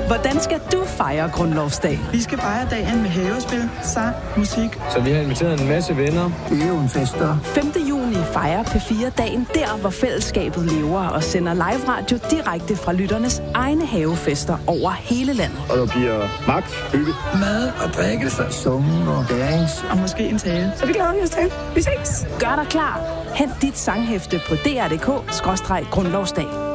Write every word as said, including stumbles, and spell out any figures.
Hvordan skal du fejre Grundlovsdag? Vi skal fejre dagen med havespil, sang, musik. Så vi har inviteret en masse venner. Evenfester. femte juni fejrer P fire dagen der, hvor fællesskabet lever og sender live radio direkte fra lytternes egne havefester over hele landet. Og der bliver max, hygge, mad og drikkelse, summen og dance. Og måske en tale. Så det glæder vi os til. Vi ses. Gør dig klar. Hent dit sanghæfte på d r punktum d k skråstreg grundlovsdag.